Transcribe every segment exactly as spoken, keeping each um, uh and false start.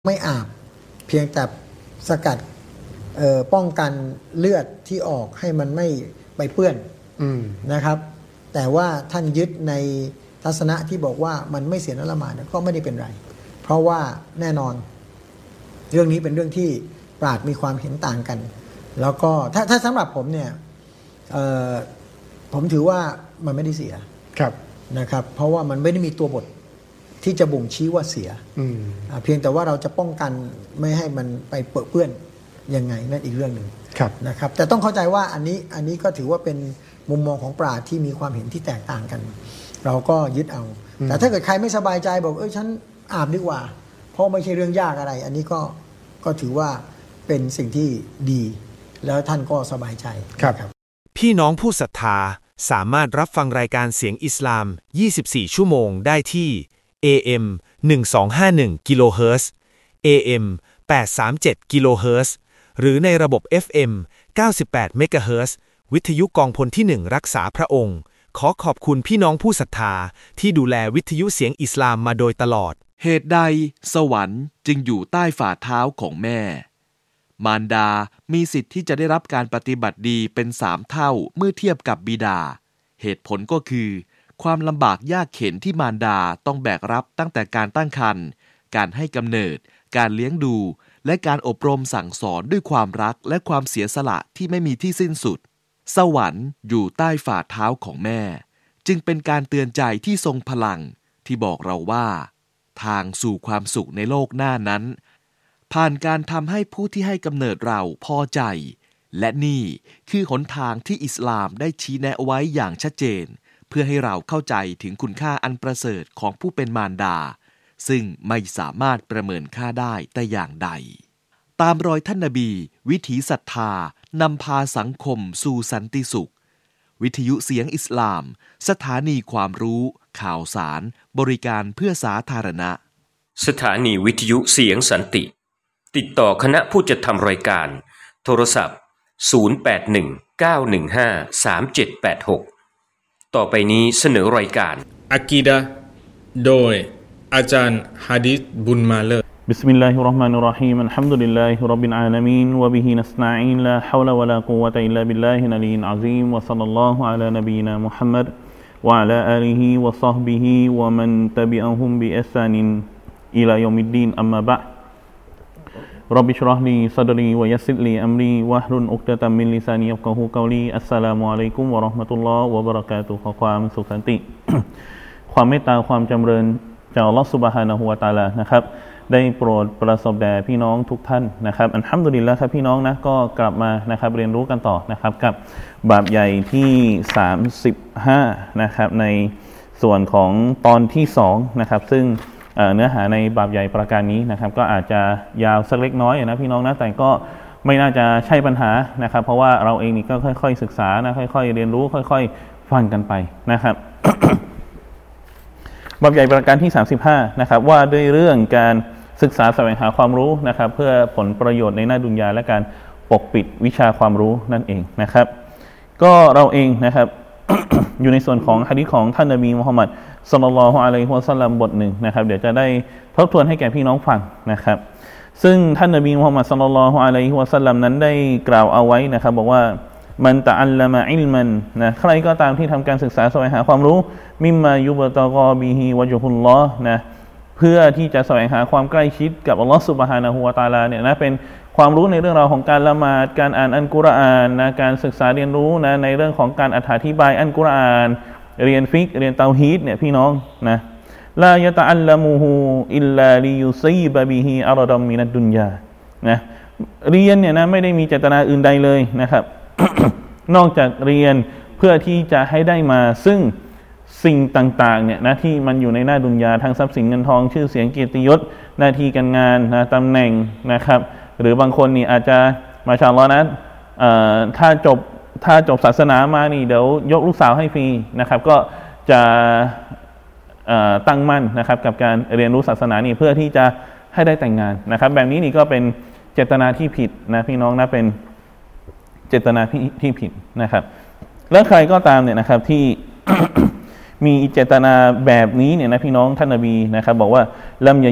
ไม่อาบเพียงแต่สกัดป้องกันเลือดที่ออกให้มันไม่ไปเปื้อนนะครับแต่ว่าท่านยึดในทัศนะที่บอกว่ามันไม่เสียน้ำละหมาดก็ไม่ได้เป็นไรเพราะว่าแน่นอนเรื่องนี้เป็นเรื่องที่ปราชญ์มีความเห็นต่างกันแล้วก็ถ้าถ้าสำหรับผมเนี่ยผมถือว่ามันไม่ได้เสียนะครับเพราะว่ามันไม่ได้มีตัวบทที่จะบ่งชี้ว่าเสียเพียงแต่ว่าเราจะป้องกันไม่ให้มันไปเปื้อนยังไงนั่นอีกเรื่องหนึ่งนะครับแต่ต้องเข้าใจว่าอันนี้อันนี้ก็ถือว่าเป็นมุมมองของปราชญ์ที่มีความเห็นที่แตกต่างกันเราก็ยึดเอาแต่ถ้าเกิดใครไม่สบายใจบอกเอ้ยฉันอาบดีกว่าเพราะไม่ใช่เรื่องยากอะไรอันนี้ก็ก็ถือว่าเป็นสิ่งที่ดีแล้วท่านก็สบายใจครับพี่น้องผู้ศรัทธาสามารถรับฟังรายการเสียงอิสลามยี่สิบสี่ชั่วโมงได้ที่ เอ เอ็ม หนึ่งสองห้าหนึ่ง กิโลเฮิรตซ์ เอ เอ็ม แปดสามเจ็ด กิโลเฮิรตซ์หรือในระบบ เอฟ เอ็ม เก้าสิบแปด เมกะเฮิรตซ์วิทยุกองพลที่หนึ่งรักษาพระองค์ขอขอบคุณพี่น้องผู้ศรัทธาที่ดูแลวิทยุเสียงอิสลามมาโดยตลอดเหตุใดสวรรค์จึงอยู่ใต้ฝ่าเท้าของแม่มารดามีสิทธิ์ที่จะได้รับการปฏิบัติดีเป็นสามเท่าเมื่อเทียบกับบิดาเหตุผลก็คือความลำบากยากเข็ญที่มารดาต้องแบกรับตั้งแต่การตั้งครรภ์การให้กำเนิดการเลี้ยงดูและการอบรมสั่งสอนด้วยความรักและความเสียสละที่ไม่มีที่สิ้นสุดสวรรค์อยู่ใต้ฝ่าเท้าของแม่จึงเป็นการเตือนใจที่ทรงพลังที่บอกเราว่าทางสู่ความสุขในโลกหน้านั้นผ่านการทำให้ผู้ที่ให้กำเนิดเราพอใจและนี่คือหนทางที่อิสลามได้ชี้แนะไว้อย่างชัดเจนเพื่อให้เราเข้าใจถึงคุณค่าอันประเสริฐของผู้เป็นมารดาซึ่งไม่สามารถประเมินค่าได้แต่อย่างใดตามรอยท่านนบีวิถีศรัทธานำพาสังคมสู่สันติสุขวิทยุเสียงอิสลามสถานีความรู้ข่าวสารบริการเพื่อสาธารณะสถานีวิทยุเสียงสันติติดต่อคณะผู้จัดทำรายการโทรศัพท์ศูนย์ แปด หนึ่ง เก้า หนึ่ง ห้า สาม เจ็ด แปด หกต่อไปนี้เสนอรายการอะกีดะห์โดยอาจารย์ฮะดิษบุญมาเลอบิสมิลลาฮิรเราะห์มานิรเราะฮีมอัลฮัมดุลิลลาฮิร็อบบิลอาลามีนวะบิฮินัสตะอีนลาฮาวละวะลากุวะตะอิลลาบิลลาฮิลอะลียิลอะซีมวะศ็อลลัลลอฮุอะลานบีนามุฮัมมัดวะอะลาอาลิฮิวะศอฮบิฮิวะมันตะบิอะฮุมบิอิห์ซานินอิลายอมิดดีนอัมมาบะอ์ร็อบบิชเราะห์ลีซัดรีวะยัสซิรลีอัมรีวะฮลุลอุกดะตัมมินลิซานียัฟกะฮูกอลีอัสสลามุอะลัยกุมวะเราะห์มะตุลลอฮ์วะบะเราะกาตุฮ์ขอความสุขสันติ ความเมตตาความจำเริญจากอัลเลาะห์ซุบฮานะฮูวะตะอาลานะครับได้โปรดประสบแด่พี่น้องทุกท่านนะครับอัลฮัมดุลิลละห์ครับพี่น้องนะก็กลับมานะครับเรียนรู้กันต่อนะครับกับบาปใหญ่ที่สามสิบห้านะครับในส่วนของตอนที่สองนะครับซึ่งเนื้อหาในบาปใหญ่ประการนี้นะครับก็อาจจะยาวสักเล็กน้อยนะพี่น้องนะแต่ก็ไม่น่าจะใช่ปัญหานะครับเพราะว่าเราเองนี่ก็ค่อยๆศึกษานะค่อยๆเรียนรู้ค่อยๆฟังกันไปนะครับ บาปใหญ่ประการที่สามสิบห้านะครับว่าด้วยเรื่องการศึกษาแสวงหาความรู้นะครับเพื่อผลประโยชน์ในหน้าดุนยาและการปกปิดวิชาความรู้นั่นเองนะครับก็เราเองนะครับ อยู่ในส่วนของหะดีษของท่านนบีมุฮัมมัดศ็อลลัลลอฮุอะลัยฮิวะซัลลัมบทหนึ่งนะครับเดี๋ยวจะได้ทบทวนให้แก่พี่น้องฟังนะครับซึ่งท่านนบีมุฮัมมัดศ็อลลัลลอฮุอะลัยฮิวะซัลลัมนั้นได้กล่าวเอาไว้นะครับบอกว่ามันตะอัลละมะอิลมันนะใครก็ตามที่ทำการศึกษาแสวงหาความรู้มิมมายุบตะกอบิฮิวะจุฮุลลอฮ์นะเพื่อที่จะแสวงหาความใกล้ชิดกับอัลเลาะห์ซุบฮานะฮูวะตะอาลาเนี่ยนะเป็นความรู้ในเรื่องราวของการละหมาดการอ่านอัลกุรอานนะการศึกษาเรียนรู้นะในเรื่องของการอธิบายอัลกุรอานเรียนฟิกเรียนเตาฮีดเนี่ยพี่น้องนะลายะตะอัลละมูฮูอิลลาลิยุซีบะบิฮิอัรดัมมินัดดุนยานะเรียนเนี่ยนะไม่ได้มีเจตนาอื่นใดเลยนะครับ นอกจากเรียนเพื่อที่จะให้ได้มาซึ่งสิ่งต่างๆเนี่ยนะที่มันอยู่ในหน้าดุนยาทั้งทรัพย์สินเงินทองชื่อเสียงเกียรติยศหน้าที่การงานนะตำแหน่งนะครับหรือบางคนนี่อาจจะมาชาอัลลอฮ์นะเอ่อถ้าจบถ้าจบศาสนามานี่เดี๋ยวยกลูกสาวให้ฟรีนะครับก็จะเอ่อตั้งมั่นนะครับกับการเรียนรู้ศาสนานี่เพื่อที่จะให้ได้แต่งงานนะครับแบบนี้นี่ก็เป็นเจตนาที่ผิดนะพี่น้องนะเป็นเจตนาที่ผิดนะครับแล้วใครก็ตามเนี่ยนะครับที่ มีเจตนาแบบนี้เนี่ยนะพี่น้องท่านนบีนะครับบอกว่าลัมยะยิด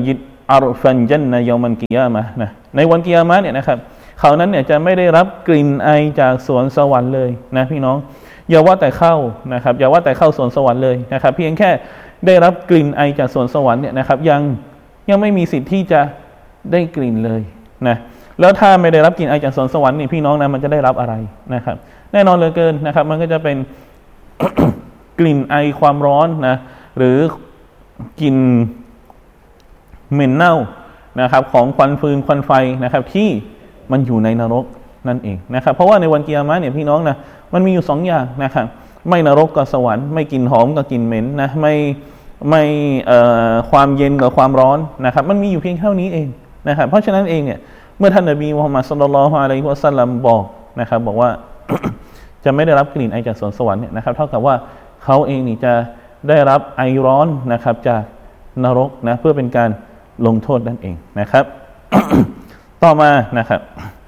อัรฟันจันนะยอมันกิยามะห์นะในวันกิยามะห์เนี่ยนะครับเขานั้นเนี่ยจะไม่ได้รับกลิ่นไอจากสวนสวรรค์เลยนะพี่น้องอย่าว่าแต่เข้านะครับอย่าว่าแต่เข้าสวนสวรรค์เลยนะครับเพียงแค่ได้รับกลิ่นไอจากสวนสวรรค์เนี่ยนะครับยังยังไม่มีสิทธิ์ที่จะได้กลิ่นเลยนะแล้วถ้าไม่ได้รับกลิ่นไอจากสวนสวรรค์นี่พี่น้องนะมันจะได้รับอะไรนะครับแน่นอนเหลือเกินนะครับมันก็จะเป็น กลิ่นไอความร้อนนะหรือกลิ่นเหม็นเน่านะครับของควันฟืนควันไฟนะครับที่มันอยู่ในนรกนั่นเองนะครับเพราะว่าในวันกิยามะห์เนี่ยพี่น้องนะมันมีอยู่สองอย่างนะครับไม่นรกกับสวรรค์ไม่กลิ่นหอมกับกลิ่นเหม็นนะไม่ไม่เอ่อความเย็นกับความร้อนนะครับมันมีอยู่เพียงเท่านี้เองนะครับเพราะฉะนั้นเองเนี่ยเมื่อท่านนบีมุฮัมมัดศ็อลลัลลอฮุอะลัยฮิวะซัลลัมบอกนะครับบอกว่า จะไม่ได้รับกลิ่นไอจากสวนสวรรค์เนี่ยนะครับเท่ากับว่าเขาเองนี่จะได้รับไอร้อนนะครับจากนรกนะเพื่อเป็นการลงโทษนั่นเองนะครับ ต่อมานะครับ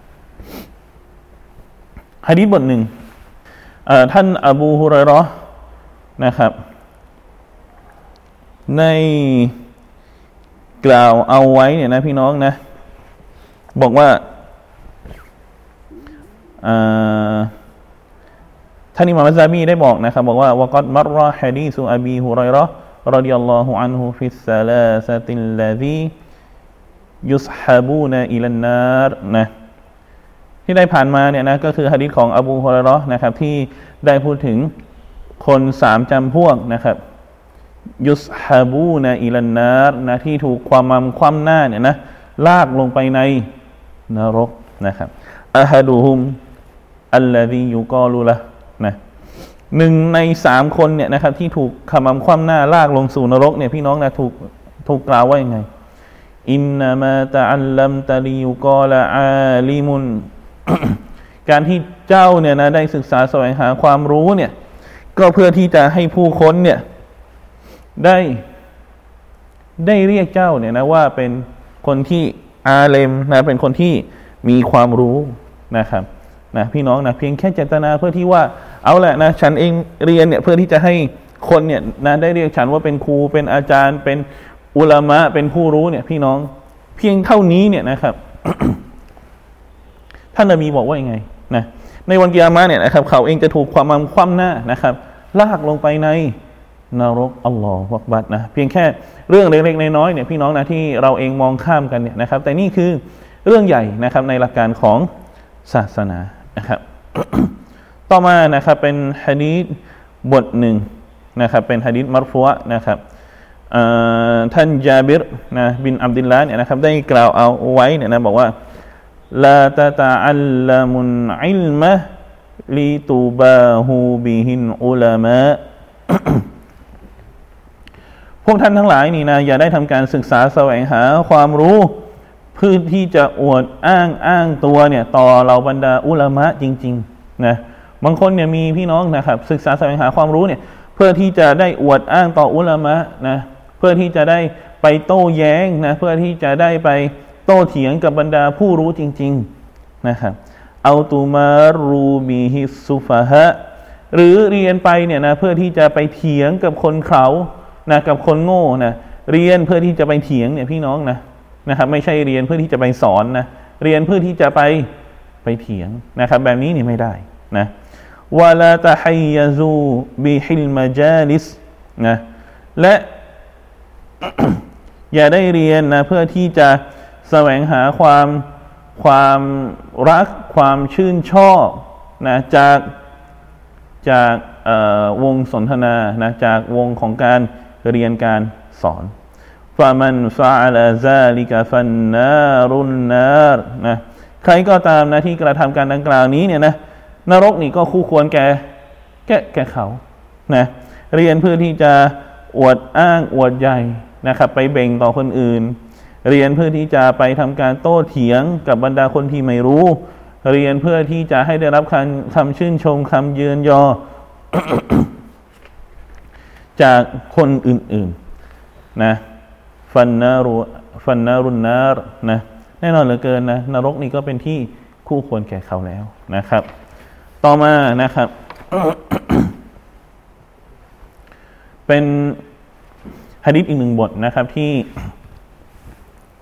หะดีษบทหนึ่งท่านอบูฮุรอยเราะห์นะครับในกล่าวเอาไว้เนี่ยนะพี่น้องนะบอกว่าท่านอิหม่ามอัซซาบีได้บอกนะครับบอกว่าวะกัดมัรรอฮะดีซุอบีฮุรอยเราะห์รอฎิยัลลอฮุอันฮุฟิสซะลาซะติลลซียุสฮะบูนอิลันนารนะที่ได้ผ่านมาเนี่ยนะก็คือหะดีษของอบูฮุรอยเราะห์นะครับที่ได้พูดถึงคนสามจำพวกนะครับยุสฮะบูนอิลันนารนะที่ถูกความมำคว่ำหน้าเนี่ยนะลากลงไปในนรกนะครับอะฮะดูฮุมอัลลซียุกอลูละนะหนึ่งในสามคนเนี่ยนะครับที่ถูกขมำคว่ำหน้าลากลงสู่นรกเนี่ยพี่น้องนะถูกถูกกล่าวว่ายังไงอินนามาตะอัลลัมตะลิยุกอละอาลิมุน การที่เจ้าเนี่ยนะได้ศึกษาแสวงหาความรู้เนี่ยก็เพื่อที่จะให้ผู้คนเนี่ยได้ได้เรียกเจ้าเนี่ยนะว่าเป็นคนที่อาเลมนะเป็นคนที่มีความรู้นะครับนะพี่น้องนะเพียงแค่เจตนาเพื่อที่ว่าเอาแหละนะฉันเองเรียนเนี่ยเพื่อที่จะให้คนเนี่ยนะได้เรียกฉันว่าเป็นครูเป็นอาจารย์เป็นอุลามะเป็นผู้รู้เนี่ยพี่น้องเพียงเท่านี้เนี่ยนะครับ ท่านนบีบอกว่ายังไงนะในวันกิยามะห์เนี่ยนะครับเขาเองจะถูกความมั่งคว่ำหน้านะครับลากลงไปในนรกอัลลอฮฺอักบัรนะเพียงแค่เรื่องเล็กๆน้อยๆเนี่ยพี่น้องนะที่เราเองมองข้ามกันเนี่ยนะครับแต่นี่คือเรื่องใหญ่นะครับในหลักการของศาสนานะครับ ต่อมานะครับเป็นหะดีษบทหนึ่งนะครับเป็นหะดีษมัรฟูอะห์นะครับท่านญาบิรนะบินอับดุลลาห์เนี่ยนะครับได้กล่าวเอาไว้เนี่ยนะบอกว่าลาตะตะอัลลัมุนอิลมะลิตุบาฮูบิฮินอุลามะ พวกท่านทั้งหลายนี่นะอย่าได้ทำการศึกษาแสวงหาความรู้เพื่อที่จะอวดอ้างอ้างตัวเนี่ยต่อเราบรรดาอุลามะจริงๆนะบางคนเนี่ยมีพี่น้องนะครับศึกษาแสวงหาความรู้เนี่ยเพื่อที่จะได้อวดอ้างต่ออุลามะนะเพื่อที่จะได้ไปโต้แย้งนะเพื่อที่จะได้ไปโต้เถียงกับบรรดาผู้รู้จริงๆนะครับเอาตูมารูบิฮิสุฟะฮะหรือเรียนไปเนี่ยนะเพื่อที่จะไปเถียงกับคนเขานะกับคนโง่นะเรียนเพื่อที่จะไปเถียงเนี่ยพี่น้องนะนะครับไม่ใช่เรียนเพื่อที่จะไปสอนนะเรียนเพื่อที่จะไปไปเถียงนะครับแบบนี้นี่ไม่ได้นะวะลาตะฮัยยะซูบิฮิลมะจาลิสนะและ อย่าได้เรียนนะเพื่อที่จะแสวงหาความความรักความชื่นชอบนะจากจากวงสนทนานะจากวงของการเรียนการสอนฟะมันฟะอะลาซาลิกะฟันนารุนนารนะใครก็ตามนะที่กระทำการดังกล่าวนี้เนี่ยนะนรกนี่ก็คู่ควรแก่แก่แก่เขานะเรียนเพื่อที่จะอวดอ้างอวดใหญ่นะครับไปเบ่งต่อคนอื่นเรียนเพื่อที่จะไปทำการโต้เถียงกับบรรดาคนที่ไม่รู้เรียนเพื่อที่จะให้ได้รับคำคำชื่นชมคำเยือนยอ จากคนอื่นๆนะฟันนารุฟันนารุนนารนะแน่นอนเหลือเกินนะนรกนี่ก็เป็นที่คู่ควรแก่เขาแล้วนะครับต่อมานะครับ เป็นหะดีษอีกหนึ่งบทนะครับที่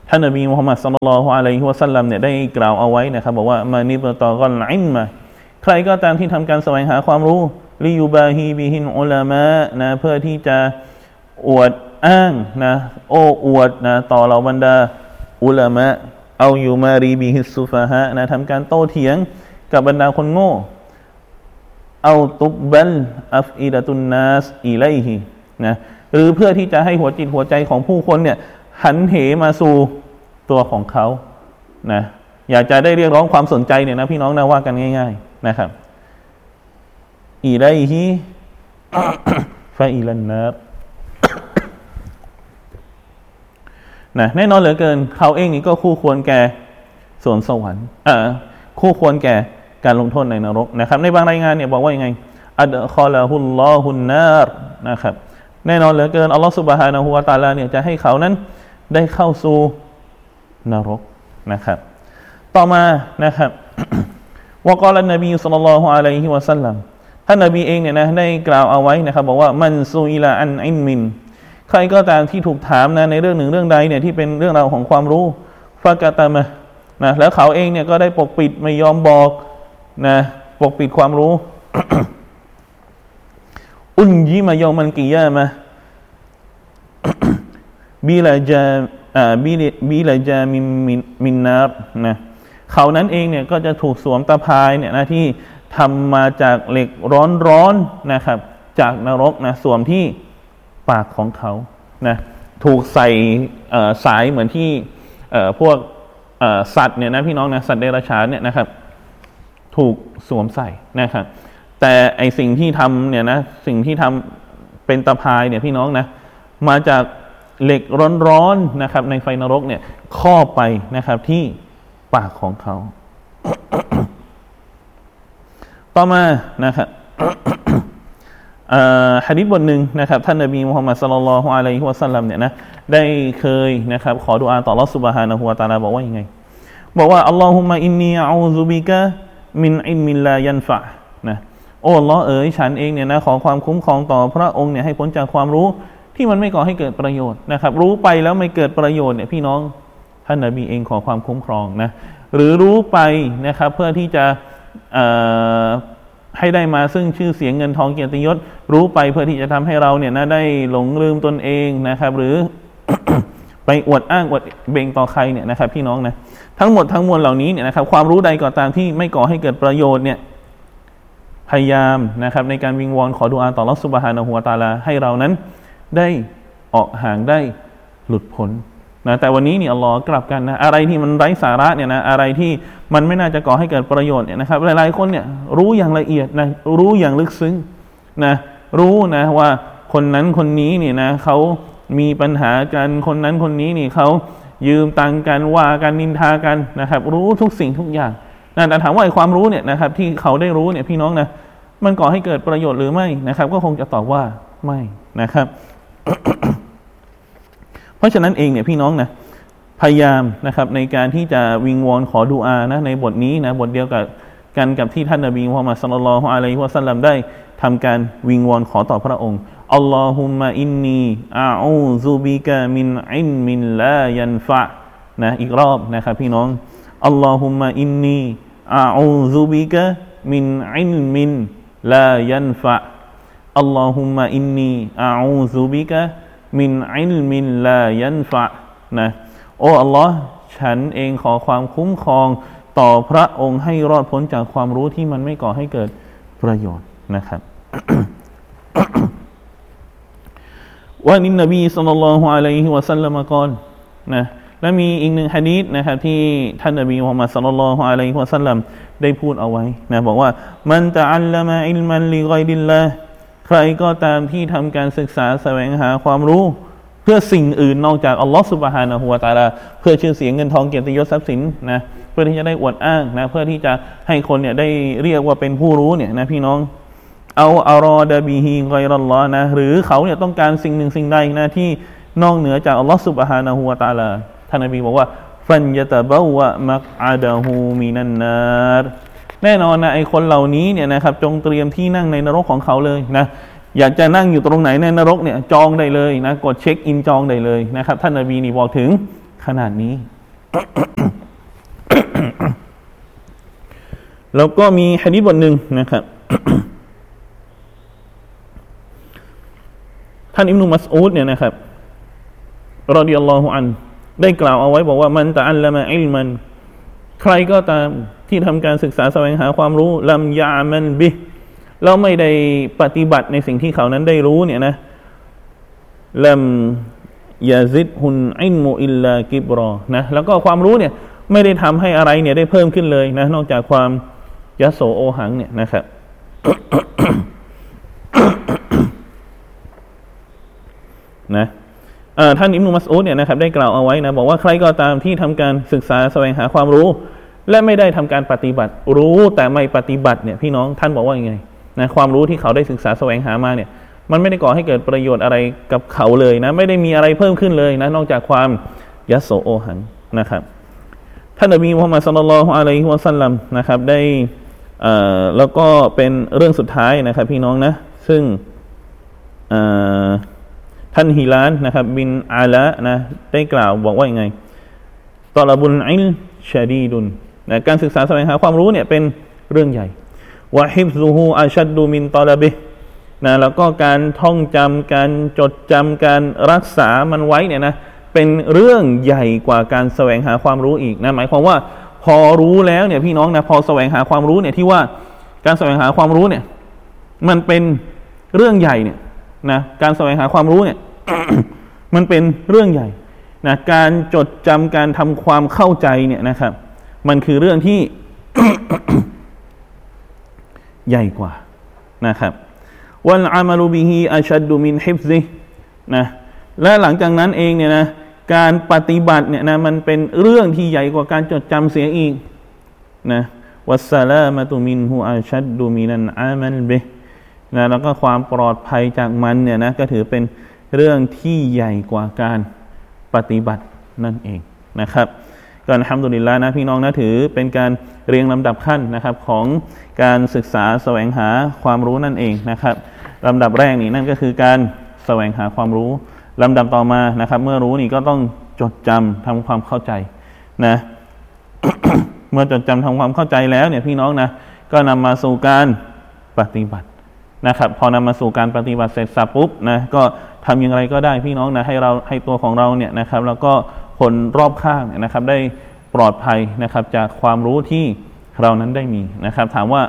ท่านนบีมุฮัมมัดศ็อลลัลลอฮุอะลัยฮิวะซัลลัมเนี่ยได้กล่าวเอาไว้นะครับบอกว่ามานิบตะกัลอิลมะใครก็ตามที่ทำการแสวงหาความรู้ลิยูบาฮีบิฮินอุลามะนะเพื่อที่จะอวดอ้างนะโอ้อวดนะต่อเหล่าบรรดาอุลามะเอายูมารีบิฮิสซุฟะฮะนะทำการโต้เถียงกับบรรดาคนโง่เอาตุบบัลอัฟอิดะตุนนัสอิลัยฮินะหรือเพื่อที่จะให้หัวจิตหัวใจของผู้คนเนี่ยหันเหมาสู่ตัวของเขานะอยากจะได้เรียกร้องความสนใจเนี่ยนะพี่น้องนะว่ากันง่ายๆนะครับอิลัยฮิฟะอิลันนัรนะแน่นอนเหลือเกินเขาเองนี่ก็คู่ควรแก่สวนสวรรค์อ่าคู่ควรแก่การลงโทษในนรกนะครับในบางรายงานเนี่ยบอกว่ายังไงอัดคอลาฮุลลอฮุนนารนะครับแน่นอนเหลือเกินอัลลอฮฺซุบฮานะฮูวะตะอาลาเนี่ยจะให้เขานั้นได้เข้าสู่นรกนะครับต่อมานะครับวะกอลันนบีศ็อลลัลลอฮุอะลัยฮิวะซัลลัมท่านนบีเองเนี่ยนะได้กล่าวเอาไว้นะครับบอกว่ามันซูอิลาอันอิลมินใครก็ตามที่ถูกถามนะในเรื่องหนึ่งเรื่องใดเนี่ยที่เป็นเรื่องราวของความรู้ฟะกะตะมะนะแล้วเขาเองเนี่ยก็ได้ปกปิดไม่ยอมบอกนะปกปิดความรู้ อุนยิมายอมันกิยามะ บิลาจาอ่าบิบิลาจามินมินมินนารนะเขานั้นเองเนี่ยก็จะถูกสวมตะพายเนี่ยนะที่ทำมาจากเหล็กร้อนๆนะครับจากนรกนะสวมที่ปากของเขานะถูกใส่สายเหมือนที่พวกสัตว์เนี่ยนะพี่น้องนะสัตว์เดรัจฉานเนี่ยนะครับถูกสวมใส่นะครับแต่ไอสิ่งที่ทำเนี่ยนะสิ่งที่ทำเป็นตะพายเนี่ยพี่น้องนะมาจากเหล็กร้อนๆนะครับในไฟนรกเนี่ยครอบไปนะครับที่ปากของเขา ต่อมานะครับหะดีษบทหนึ่งนะครับท่านนบีมุฮัมมัดศ็อลลัลลอฮุอะลัยฮิวะซัลลัมเนี่ยนะได้เคยนะครับขอดุอาต่ออัลเลาะห์ซุบฮานะฮูวะตะอาลาบอกว่ายังไงบอกว่าอัลลอฮุมมะอินนีอะอูซุบิกะมินอิลมิลลายันฟะนะโอ้อัลเลาะห์เอ๋ยฉันเองเนี่ยนะขอความคุ้มครองต่อพระองค์เนี่ยให้พ้นจากความรู้ที่มันไม่ก่อให้เกิดประโยชน์นะครับรู้ไปแล้วไม่เกิดประโยชน์เนี่ยพี่น้องท่านนบีเองขอความคุ้มครองนะหรือรู้ไปนะครับเพื่อที่จะให้ได้มาซึ่งชื่อเสียงเงินทองเกียรติยศรู้ไปเพื่อที่จะทำให้เราเนี่ยนะได้หลงลืมตนเองนะครับหรือ ไปอวดอ้างอวดเบ่งต่อใครเนี่ยนะครับพี่น้องนะทั้งหมดทั้งมวลเหล่านี้เนี่ยนะครับความรู้ใดก็ตามที่ไม่ก่อให้เกิดประโยชน์เนี่ยพยายามนะครับในการวิงวอนขอดุอาต่ออัลเลาะห์ซุบฮานะฮูวะตะอาลาให้เรานั้นได้ออกห่างได้หลุดพ้นนะแต่วันนี้เนี่ยอัลลอฮ์กลับกันนะอะไรที่มันไร้สาระเนี่ยนะอะไรที่มันไม่น่าจะก่อให้เกิดประโยชน์เนี่ยนะครับหลายๆคนเนี่ยรู้อย่างละเอียดนะรู้อย่างลึกซึ้งนะรู้นะว่าคนนั้นคนนี้เนี่ยนะเขามีปัญหากันคนนั้นคนนี้นี่เขายืมตังกันว่ากันนินทากันนะครับรู้ทุกสิ่งทุกอย่างนะแต่ถามว่าไอ้ความรู้เนี่ยนะครับที่เขาได้รู้เนี่ยพี่น้องนะมันก่อให้เกิดประโยชน์หรือไม่นะครับก็คงจะตอบว่าไม่นะครับ เพราะฉะนั้นเองเนี่ยพี่น้องนะพยายามนะครับในการที่จะวิงวอนขอดุอานะในบทนี้นะบทเดียวกับกันกับที่ท่านนบีมุฮัมมัดศ็อลลัลลอฮุอะลัยฮิวะซัลลัมได้ทำการวิงวอนขอต่อพระองค์อัลลอฮุมมะอินนีอะอูซุบิกะมินอิลมินลายันฟะนะอีกรอบนะครับพี่น้องอัลลอฮุมมะอินนีอะอูซุบิกะมินอิลมินลายันฟะอัลลอฮุมมะอินนีอะอูซุบิกะมินอิลมินลายันฟะนะโอ้อัลลอฮ์ฉันเองขอความคุ้มครองต่อพระองค์ให้รอดพ้นจากความรู้ที่มันไม่ก่อให้เกิดประโยชน์นะครับ ว่านินบีศ็อลลัลลอฮุอะลัยฮิวะซัลลัมกล่าวนะและมีอีกหนึ่งหะดีษนะครับที่ท่านนบีมุฮัมมัดศ็อลลัลลอฮุอะลัยฮิวะซัลลัมได้พูดเอาไว้นะบอกว่ามันตะอัลละมะอิลมันลิฆอยริลลาห์ใครก็ตามที่ทำการศึกษาแสวงหาความรู้เพื่อสิ่งอื่นนอกจากอัลลอฮฺซุบฮานะฮูวะตะอาลาเพื่อชื่อเสียงเงินทองเกียรติยศทรัพย์สินนะเพื่อที่จะได้อวดอ้างนะเพื่อที่จะให้คนเนี่ยได้เรียกว่าเป็นผู้รู้เนี่ยนะพี่น้องเอาอารอดะบิฮิฆอยรัลลอฮ์นะหรือเขาเนี่ยต้องการสิ่งหนึ่งสิ่งใดนะที่นอกเหนือจากอัลลอฮฺซุบฮานะฮูวะตะอาลาท่านนบีบอกว่าฟันยะตะบะวะมักอะดะฮูมินันนารแน่นอนนะไอ้คนเหล่านี้เนี่ยนะครับจงเตรียมที่นั่งในนรกของเขาเลยนะอยากจะนั่งอยู่ตรงไหนในนรกเนี่ยจองได้เลยนะกดเช็คอินจองได้เลยนะครับท่านนบีนี่บอกถึงขนาดนี้ แล้วก็มีหะดีษบทหนึ่งนะครับ ท่านอิบนุมัสอูดเนี่ยนะครับรอฎิยัลลอฮุอันฮุได้กล่าวเอาไว้บอกว่ามันตะอัลละมะอิลมันใครก็ตามที่ทำการศึกษาแสวงหาความรู้ลัมยะมันบิแล้วไม่ได้ปฏิบัติในสิ่งที่เขานั้นได้รู้เนี่ยนะลัมยาซิดฮุนอิลมุอิลลากิบรอนะแล้วก็ความรู้เนี่ยไม่ได้ทำให้อะไรเนี่ยได้เพิ่มขึ้นเลยนะนอกจากความยโสโอหังเนี่ยนะครับ นะท่านอิบนุมัสอูดเนี่ยนะครับได้กล่าวเอาไว้นะบอกว่าใครก็ตามที่ทำการศึกษาแสวงหาความรู้และไม่ได้ทำการปฏิบัติรู้แต่ไม่ปฏิบัติเนี่ยพี่น้องท่านบอกว่ายังไงนะความรู้ที่เขาได้ศึกษาแสวงหามาเนี่ยมันไม่ได้ก่อให้เกิดประโยชน์อะไรกับเขาเลยนะไม่ได้มีอะไรเพิ่มขึ้นเลยนะนอกจากความยโสโอหังนะครับท่านนบีมุฮัมมัดศ็อลลัลลอฮุอะลัยฮิวะซัลลัมนะครับได้อ่าแล้วก็เป็นเรื่องสุดท้ายนะครับพี่น้องนะซึ่งอ่าท่านฮิลานนะครับบินอาละนะได้กล่าวบอกว่ายังไงตอลาบุลอิลชะดีดุนนะการศึกษาแสวงหาความรู้เนี่ยเป็นเรื่องใหญ่วะฮิฟซุฮูอัชัดดุมินตอลาบินะแล้วก็การท่องจำการจดจำการรักษามันไว้เนี่ยนะเป็นเรื่องใหญ่กว่าการแสวงหาความรู้อีกนะหมายความว่าพอรู้แล้วเนี่ยพี่น้องนะพอแสวงหาความรู้เนี่ยที่ว่าการแสวงหาความรู้เนี่ยมันเป็นเรื่องใหญ่เนี่ยนะการแสวงหาความรู้เนี่ย มันเป็นเรื่องใหญ่นะการจดจำการทำความเข้าใจเนี่ยนะครับมันคือเรื่องที่ ใหญ่กว่านะครับวัลอามัลุบิฮิอัชัดดุมินฮิฟซินะและหลังจากนั้นเองเนี่ยนะการปฏิบัติเนี่ยนะมันเป็นเรื่องที่ใหญ่กว่าการจดจำเสียอีกนะวัสสลามะตุมินฮุอัชัดดุมินันอามัลบิฮนะแล้วก็ความปลอดภัยจากมันเนี่ยนะก็ถือเป็นเรื่องที่ใหญ่กว่าการปฏิบัตินั่นเองนะครับก็อัลฮัมดุลิลลาห์นะพี่น้องนะถือเป็นการเรียงลำดับขั้นนะครับของการศึกษาแสวงหาความรู้นั่นเองนะครับลำดับแรกนี่นั่นก็คือการแสวงหาความรู้ลำดับต่อมานะครับเมื่อรู้นี่ก็ต้องจดจำทำความเข้าใจนะ เมื่อจดจำทำความเข้าใจแล้วเนี่ยพี่น้องนะก็นำมาสู่การปฏิบัตินะครับพอนำมาสู่การปฏิบัติเสร็จสับปุ๊บนะก็ทำอย่างไรก็ได้พี่น้องนะให้เราให้ตัวของเราเนี่ยนะครับแล้วก็คนรอบข้างเนี่ยนะครับได้ปลอดภัยนะครับจากความรู้ที่เรานั้นได้มีนะครับถามว่า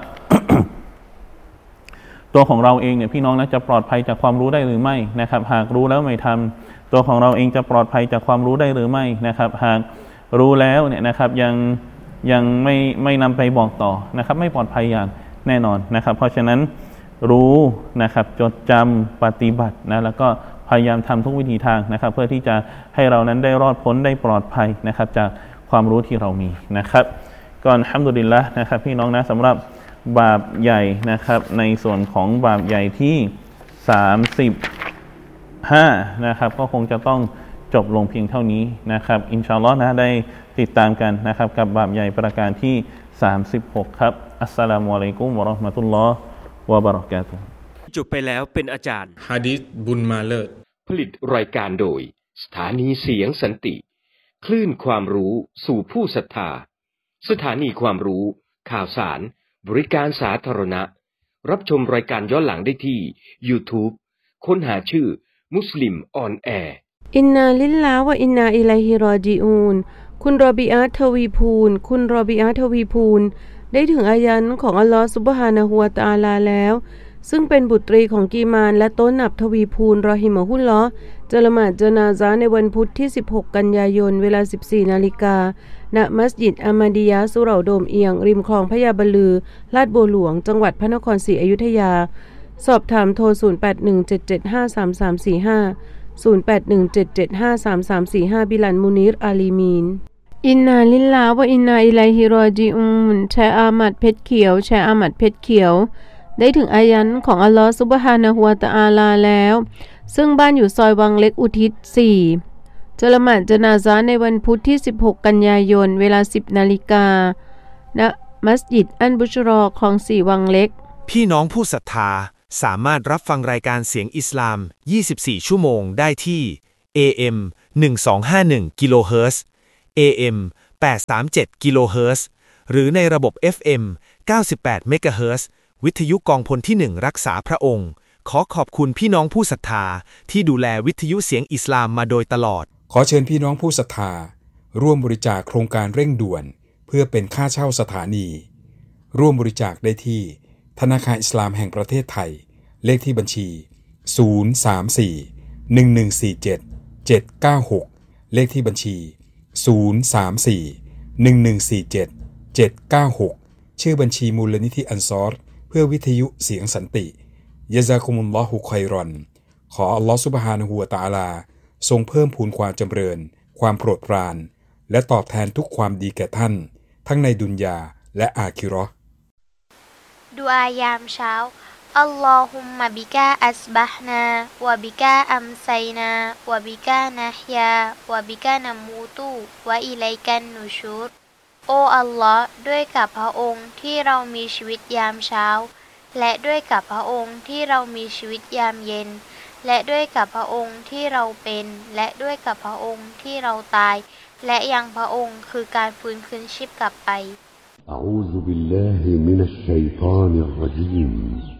ตัวของเราเองเนี่ยพี่น้องนะจะปลอดภัยจากความรู้ได้หรือไม่นะครับหากรู้แล้วไม่ทำตัวของเราเองจะปลอดภัยจากความรู้ได้หรือไม่นะครับหากรู้แล้วเนี่ยนะครับยังยังไม่ไม่นำไปบอกต่อนะครับไม่ปลอดภัยอย่างแน่นอนนะครับเพราะฉะนั้นรู้นะครับจดจำปฏิบัตินะแล้วก็พยายามทำทุกวิธีทางนะครับเพื่อที่จะให้เรานั้นได้รอดพ้นได้ปลอดภัยนะครับจากความรู้ที่เรามีนะครับก่อนอัลฮัมดุลิลละห์นะครับพี่น้องนะสำหรับบาปใหญ่นะครับในส่วนของบาปใหญ่ที่สามสิบห้านะครับก็คงจะต้องจบลงเพียงเท่านี้นะครับอินชาอัลลอฮ์นะได้ติดตามกันนะครับกับบาปใหญ่ประการที่สามสิบหกครับอัสสลามุอะลัยกุมวะเราะห์มะตุลลอฮ์วะบะเราะกาตุฮ์จบไปแล้วเป็นอาจารย์ฮะดีษบุญมาเลิศผลิตรายการโดยสถานีเสียงสันติคลื่นความรู้สู่ผู้ศรัทธาสถานีความรู้ข่าวสารบริการสาธารณะรับชมรายการย้อนหลังได้ที่ YouTube ค้นหาชื่อมุสลิมออนแอร์อินนาลิลลาฮ์วะอินนาอิลัยฮิรอญิอูนคุณรอบิอาททวีพูลคุณรอบิอาททวีพูลได้ถึงอายันของอัลลอฮฺซุบฮานะฮูวะตะอาลาแล้วซึ่งเป็นบุตรีของกีมานและโต้นนับทวีพูลรอฮิมะฮุลลอฮ์จะละหมาดญะนาซะห์ในวันพุธที่สิบหกกันยายนเวลา สิบสี่นาฬิกา ณมัสยิดอามาดียะห์สุเหร่าโดมเอียงริมคลองพญาบลือลาดบัวหลวงจังหวัดพระนครศรีอยุธยาสอบถามโทรศูนย์ แปด หนึ่ง เจ็ด เจ็ด ห้า สาม สาม สี่ ห้า ศูนย์ แปด หนึ่ง เจ็ด เจ็ด ห้า สาม สาม สี่ ห้าบิลันมุนีรอาลีมีนอินนาลิลลาฮ์วะอินนาอิลัยฮิรอญิอูนแชร์อามัดเพชรเขียวแชร์อามัดเพชรเขียวได้ถึงอายันของอัลลอฮฺซุบฮานะฮูวะตะอาลาแล้วซึ่งบ้านอยู่ซอยวังเล็กอุทิศสี่จะละหมาดญะนาซะห์ในวันพุธที่สิบหกกันยายนเวลา สิบนาฬิกาณมัสยิดอันบุชรอคลองสี่วังเล็กพี่น้องผู้ศรัทธาสามารถรับฟังรายการเสียงอิสลามยี่สิบสี่ชั่วโมงได้ที่ เอ เอ็มหนึ่งสองห้าหนึ่งกิโลเฮิรตซ์ เอ เอ็ม แปดสามเจ็ดกิโลเฮิรตซ์หรือในระบบ เอฟ เอ็ม เก้าสิบแปดเมกะเฮิรตซ์วิทยุกองพลที่หนึ่งรักษาพระองค์ขอขอบคุณพี่น้องผู้ศรัทธาที่ดูแลวิทยุเสียงอิสลามมาโดยตลอดขอเชิญพี่น้องผู้ศรัทธาร่วมบริจาคโครงการเร่งด่วนเพื่อเป็นค่าเช่าสถานีร่วมบริจาคได้ที่ธนาคารอิสลามแห่งประเทศไทยเลขที่บัญชีศูนย์ สาม สี่ หนึ่ง หนึ่ง สี่ เจ็ด เจ็ด เก้า หกเลขที่บัญชีศูนย์ สาม สี่ หนึ่ง หนึ่ง สี่ เจ็ด เจ็ด เก้า หกชื่อบัญชีมูลนิธิอันซอรเพื่อวิทยุเสียงสันติยะซากุมุลลอฮุค็อยรอนขออัลลอฮฺซุบฮานะฮูวะตะอาลาทรงเพิ่มพูนความจำเริญความโปรดปรานและตอบแทนทุกความดีแก่ท่านทั้งในดุนยาและอาคิเราะห์ดุอายามเช้าอัลลอฮุมมะบิกาอัสบะฮ์นาวะบิกาอัมไซนาวะบิกานะฮยาวะบิกานะมูตุวะอิลัยกันนุชูรโออัลลอฮ์ด้วยกับพระองค์ที่เรามีชีวิตยามเช้าและด้วยกับพระองค์ที่เรามีชีวิตยามเย็นและด้วยกับพระองค์ที่เราเป็นและด้วยกับพระองค์ที่เราตายและยังพระองค์คือการฟื้นคืนชีพกลับไป أعوذ بالله من الشيطان الرجيم